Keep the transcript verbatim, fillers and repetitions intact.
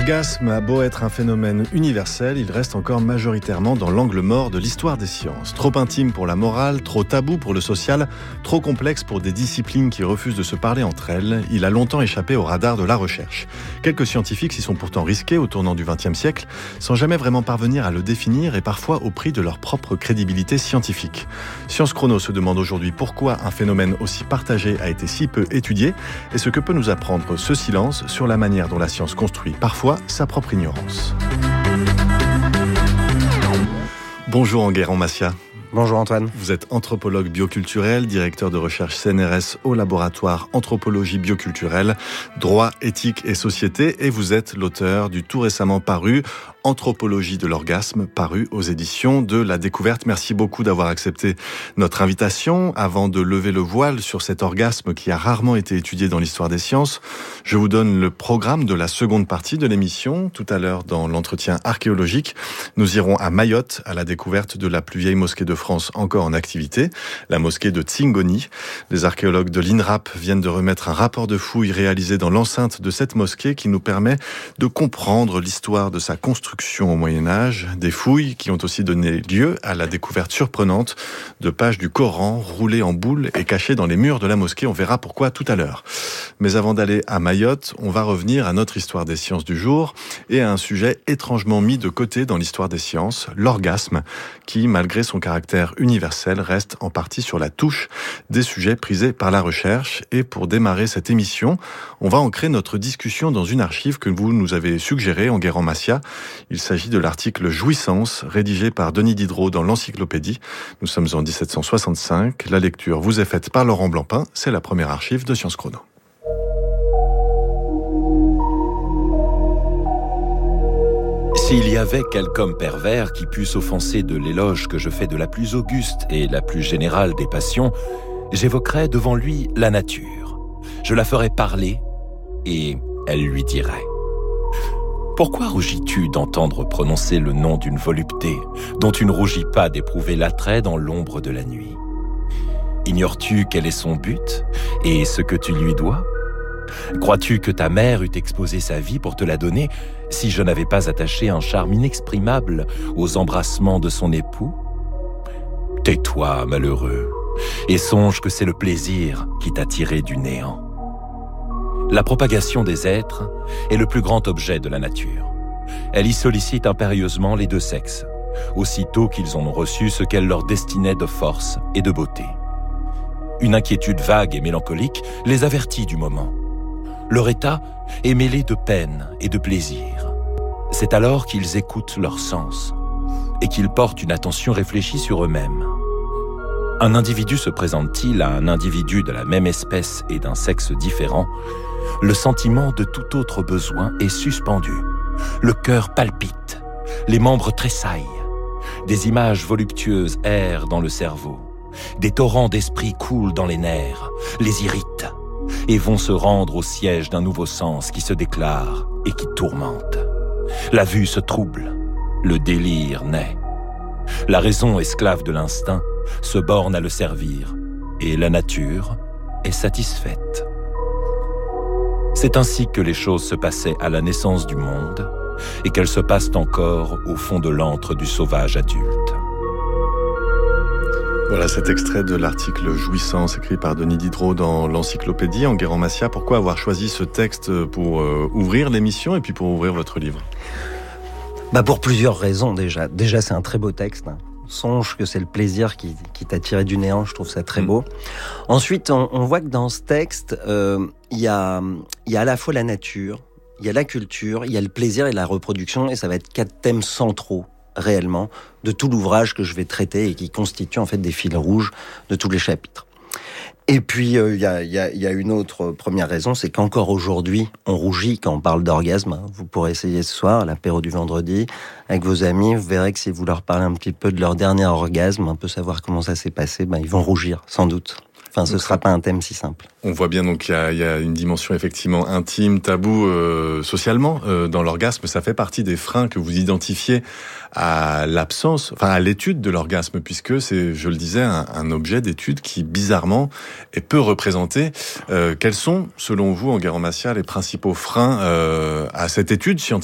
L'orgasme a beau être un phénomène universel, il reste encore majoritairement dans l'angle mort de l'histoire des sciences. Trop intime pour la morale, trop tabou pour le social, trop complexe pour des disciplines qui refusent de se parler entre elles, il a longtemps échappé au radar de la recherche. Quelques scientifiques s'y sont pourtant risqués au tournant du vingtième siècle, sans jamais vraiment parvenir à le définir et parfois au prix de leur propre crédibilité scientifique. Science Chrono se demande aujourd'hui pourquoi un phénomène aussi partagé a été si peu étudié et ce que peut nous apprendre ce silence sur la manière dont la science construit parfois sa propre ignorance. Bonjour Enguerrand Macias. Bonjour Antoine. Vous êtes anthropologue bioculturel, directeur de recherche C N R S au laboratoire Anthropologie bioculturelle, droit, éthique et société, et vous êtes l'auteur du tout récemment paru Anthropologie de l'orgasme, paru aux éditions de La Découverte. Merci beaucoup d'avoir accepté notre invitation. Avant de lever le voile sur cet orgasme qui a rarement été étudié dans l'histoire des sciences, je vous donne le programme de la seconde partie de l'émission. Tout à l'heure, dans l'entretien archéologique, nous irons à Mayotte, à la découverte de la plus vieille mosquée de France encore en activité, la mosquée de Tsingoni. Les archéologues de l'I N R A P viennent de remettre un rapport de fouilles réalisé dans l'enceinte de cette mosquée qui nous permet de comprendre l'histoire de sa construction au Moyen-Âge, des fouilles qui ont aussi donné lieu à la découverte surprenante de pages du Coran roulées en boule et cachées dans les murs de la mosquée. On verra pourquoi tout à l'heure. Mais avant d'aller à Mayotte, on va revenir à notre histoire des sciences du jour et à un sujet étrangement mis de côté dans l'histoire des sciences, l'orgasme, qui, malgré son caractère universel, reste en partie sur la touche des sujets prisés par la recherche. Et pour démarrer cette émission, on va ancrer notre discussion dans une archive que vous nous avez suggérée, Enguerrand Macias. Il s'agit de l'article Jouissance, rédigé par Denis Diderot dans l'Encyclopédie. Nous sommes en dix-sept cent soixante-cinq. La lecture vous est faite par Laurent Blancpain. C'est la première archive de Science Chrono. S'il y avait quelque homme pervers qui pût s'offenser de l'éloge que je fais de la plus auguste et la plus générale des passions, j'évoquerais devant lui la nature. Je la ferais parler et elle lui dirait: pourquoi rougis-tu d'entendre prononcer le nom d'une volupté dont tu ne rougis pas d'éprouver l'attrait dans l'ombre de la nuit? Ignores-tu quel est son but et ce que tu lui dois? Crois-tu que ta mère eût exposé sa vie pour te la donner si je n'avais pas attaché un charme inexprimable aux embrassements de son époux? Tais-toi, malheureux, et songe que c'est le plaisir qui t'a tiré du néant. La propagation des êtres est le plus grand objet de la nature. Elle y sollicite impérieusement les deux sexes, aussitôt qu'ils en ont reçu ce qu'elle leur destinait de force et de beauté. Une inquiétude vague et mélancolique les avertit du moment. Leur état est mêlé de peine et de plaisir. C'est alors qu'ils écoutent leurs sens et qu'ils portent une attention réfléchie sur eux-mêmes. Un individu se présente-t-il à un individu de la même espèce et d'un sexe différent, le sentiment de tout autre besoin est suspendu. Le cœur palpite, les membres tressaillent. Des images voluptueuses errent dans le cerveau. Des torrents d'esprit coulent dans les nerfs, les irritent, et vont se rendre au siège d'un nouveau sens qui se déclare et qui tourmente. La vue se trouble, le délire naît. La raison, esclave de l'instinct, se borne à le servir, et la nature est satisfaite. C'est ainsi que les choses se passaient à la naissance du monde, et qu'elles se passent encore au fond de l'antre du sauvage adulte. Voilà cet extrait de l'article Jouissance écrit par Denis Diderot dans l'Encyclopédie. Enguerrand Macias, pourquoi avoir choisi ce texte pour euh, ouvrir l'émission et puis pour ouvrir votre livre? Bah pour plusieurs raisons déjà. Déjà, c'est un très beau texte. Hein. Songe que c'est le plaisir qui, qui t'a tiré du néant, je trouve ça très beau. Mmh. Ensuite, on, on voit que dans ce texte, euh, il y a, il y a à la fois la nature, il y a la culture, il y a le plaisir et la reproduction, et ça va être quatre thèmes centraux réellement de tout l'ouvrage que je vais traiter et qui constitue en fait des fils rouges de tous les chapitres. Et puis il euh, y, a, y, a, y a une autre première raison, c'est qu'encore aujourd'hui on rougit quand on parle d'orgasme. Vous pourrez essayer ce soir à l'apéro du vendredi avec vos amis, vous verrez que si vous leur parlez un petit peu de leur dernier orgasme, un peu savoir comment ça s'est passé, ben ils vont rougir sans doute. Enfin, ce ne sera pas un thème si simple. On voit bien donc qu'il y, y a une dimension effectivement intime, tabou euh, socialement euh, dans l'orgasme. Ça fait partie des freins que vous identifiez à l'absence, enfin à l'étude de l'orgasme, puisque c'est, je le disais, un, un objet d'étude qui bizarrement est peu représenté. Euh, quels sont, selon vous, Enguerrand Macias, les principaux freins euh, à cette étude scientifique